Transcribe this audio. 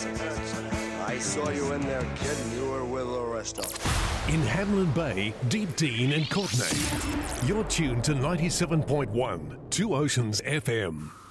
I saw you in there, kid, and you were with the rest of them. In Hamlin Bay, Deep Dean and Courtney. You're tuned to 97.1, Two Oceans FM.